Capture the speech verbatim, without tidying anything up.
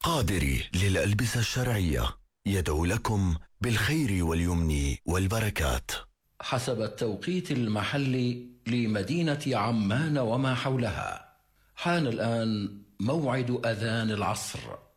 القادري للألبسة الشرعية يدعو لكم بالخير واليمن والبركات. حسب التوقيت المحلي لمدينة عمان وما حولها، حان الآن موعد أذان العصر.